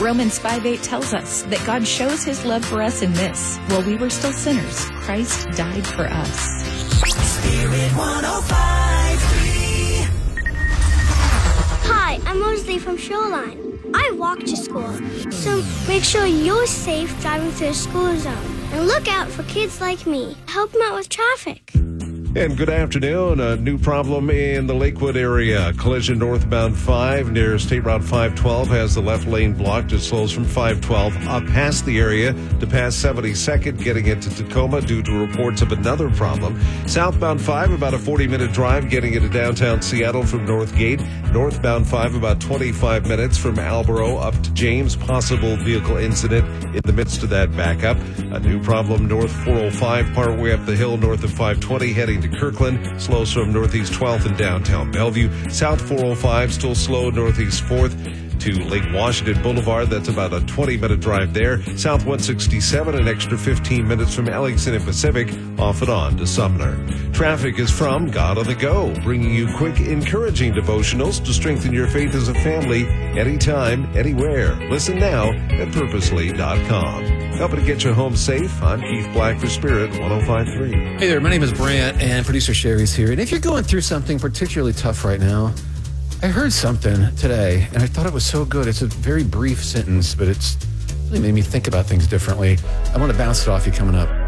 Romans 5:8 tells us that God shows his love for us in this: while we were still sinners, Christ died for us. Spirit 105.3. Hi, I'm Mosley from Shoreline. I walk to school, so make sure you're safe driving through the school zone. And look out for kids like me. Help them out with traffic. And good afternoon. A new problem in the Lakewood area. Collision northbound 5 near State Route 512 has the left lane blocked. It slows from 512 up past the area to past 72nd, getting into Tacoma due to reports of another problem. Southbound 5, about a 40-minute drive, getting into downtown Seattle from North Gate. Northbound 5, about 25 minutes from Alborough up to James. Possible vehicle incident in the midst of that backup. A new problem north 405, partway up the hill north of 520, heading to Kirkland. Slows from Northeast 12th and downtown Bellevue. South 405 still slow northeast 4th to Lake Washington Boulevard. That's about a 20-minute drive there. South 167, an extra 15 minutes from Ellingson and Pacific, off and on to Sumner. Traffic is from God on the Go, bringing you quick, encouraging devotionals to strengthen your faith as a family, anytime, anywhere. Listen now at purposely.com. Helping to get you home safe. I'm Keith Black for Spirit 105.3. Hey there, my name is Brant, and producer Sherry's here. And if you're going through something particularly tough right now, I heard something today, and I thought it was so good. It's a very brief sentence, but it's really made me think about things differently. I want to bounce it off you coming up.